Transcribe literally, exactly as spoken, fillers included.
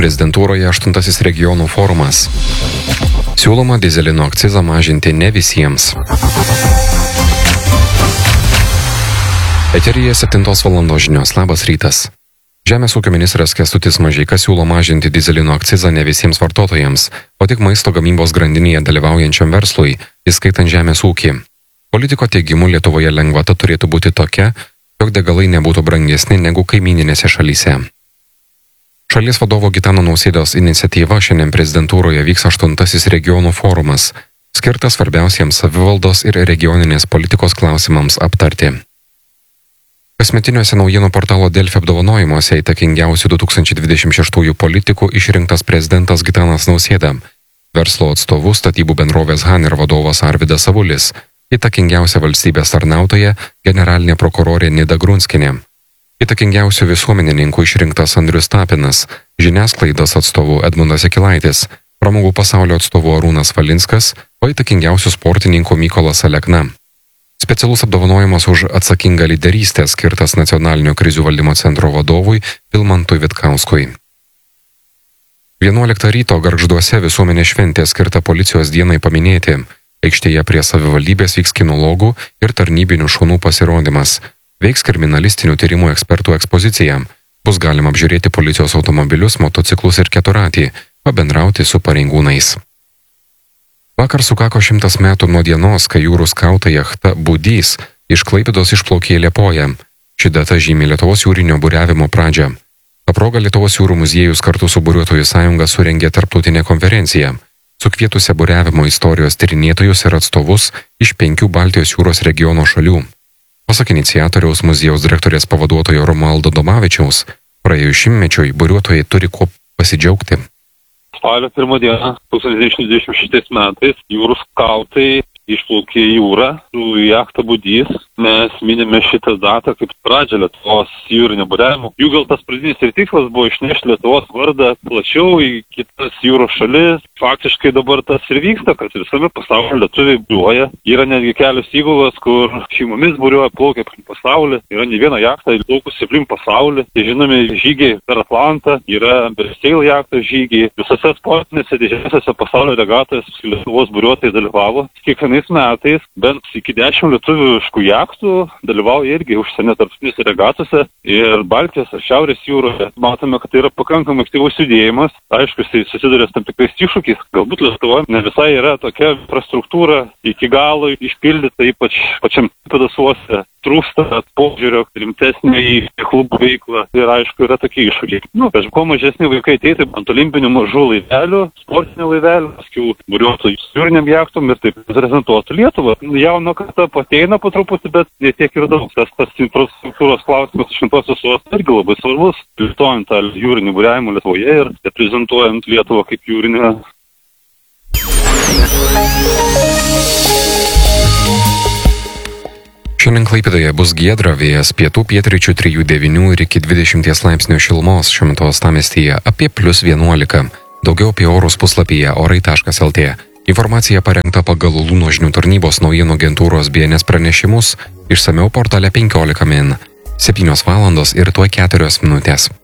prezidentūroje aštuntasis regionų forumas. Siūloma dyzelino akcizą mažinti ne visiems. Eteryje septintos valandos žinios. Labas rytas. Žemės ūkio ministras Kęstutis Mažeika siūlo mažinti dyzelino akcizą ne visiems vartotojams, o tik maisto gamybos grandinėje dalyvaujančiam verslui, įskaitant žemės ūkį. Politiko teigimu Lietuvoje lengvata turėtų būti tokia, jog degalai nebūtų brangesni negu kaimyninėse šalyse. Šalies vadovo Gitano Nausėdos iniciatyva šiandien prezidentūroje vyks aštuntasis regionų forumas, skirtas svarbiausiems savivaldos ir regioninės politikos klausimams aptarti. Kasmetiniuose naujienų portalo Delfi apdovanojimuose įtakingiausių du tūkstančiai dvidešimt šeštųjų politikų išrinktas prezidentas Gitanas Nausėda, verslo atstovų statybų bendrovės Haner vadovas Arvydas Avulis, įtakingiausia valstybės tarnautoja generalinė prokurorė Nida Grunskienė, įtakingiausių visuomenininkų išrinktas Andrius Tapinas, žiniasklaidos atstovų Edmundas Jakilaitis, pramogų pasaulio atstovų Arūnas Valinskas, o įtakingiausių sportininkų Mykolas Alekna. Specialus apdovanojimas už atsakingą lyderystę skirtas Nacionalinio krizių valdymo centro vadovui Vilmantui Vitkauskui. vienuoliktą ryto Gargžduose visuomenė šventė skirta policijos dienai paminėti. Aikštėje prie savivaldybės vyks kinologų ir tarnybinių šunų pasirodymas. Veiks kriminalistinių tyrimų ekspertų ekspozicija. Bus galima apžiūrėti policijos automobilius, motociklus ir keturatį, pabendrauti su pareigūnais. Vakar sukako šimtas metų nuo dienos, kai jūrų skautai jachta Budys iš Klaipėdos išplaukė į Liepoją. Ši data žymi Lietuvos jūrinio buriavimo pradžią. Ta proga Lietuvos jūrų muziejus kartu su Buriuotojų sąjunga surengė tarptautinę konferenciją, sukvietusią buriavimo istorijos tyrinėtojus ir atstovus iš penkių Baltijos jūros regiono šalių. Pasak iniciatoriaus muziejaus direktorės pavaduotojo Romualdo Domavičiaus, praėjus šimtmečiui buriuotojai turi kuo pasidžiaugti. Spalio pirmą dieną, tūkstantis devyni šimtai dvidešimt šeštais metais, jūrų skautai išplaukė į jūrą su jachta Budys. Mes minime šitą datą kaip pradžią Lietuvos jūrinio buriavimo. Jų gal tas pradinis ir tikslas buvo išnešti Lietuvos vardą plačiau į kitas jūros šalis. Faktiškai dabar tas ir vyksta, kad visame pasaulyje lietuviai buriuoja. Yra netgi kelios įgulos, kur šeimomis buriuoja, plaukia aplink pasaulį. Yra ne viena jachta įplaukusi aplink pasaulį. Tai žinomi žygiai per Atlantą, yra Berseil jachtos žygiai. Visose sportinėse didžiausiose pasaulio regatose Lietuvos buriuotojai dalyvavo. Kiekvienais metais bent iki dešimt lietuviškų jachtų dalyvauja irgi užsienio tarptautinėse regatose ir Baltijos ar Šiaurės jūroje. Matome, kad tai yra pakankamai aktyvus judėjimas. Aišku, jis susiduria su tam tikrais iššūkiais. Galbūt Lietuva ne visai yra tokia infrastruktūra iki galo išpildyta, ypač pačiam Klaipėdos uoste. Trūksta požiūrio rimtesnio į klubų veiklą ir aišku yra tokie iššūkiai. Nu, kažkaip kuo mažesni vaikai ateitų ant olimpinių mažų laivelių, sportinių laivelių, paskui buriuotų jūriniam jachtom ir taip reprezentuotų Lietuvą. Jauno karta ateina po truputį, bet ne tiek ir daug. Tas, tas infrastruktūros klausimas šventosios uostos irgi labai svarbus, plėtojant tą jūrinį buriavimą Lietuvoje ir reprezentuojant Lietuvą kaip jūrinę. Šiandien Klaipėdoje bus giedra, vėjas pietų pietryčių trijų devynių ir iki dvidešimties laipsnių šilumos, šiuo metu uostamiestyje apie plius vienuolika. Daugiau apie orus puslapyje orai taškas lt. Informacija parengta pagal Lūno žinių tarnybos naujienų agentūros B N S pranešimus, išsamiau portale penkiolika min. septynios valandos ir tuoj keturios minutės.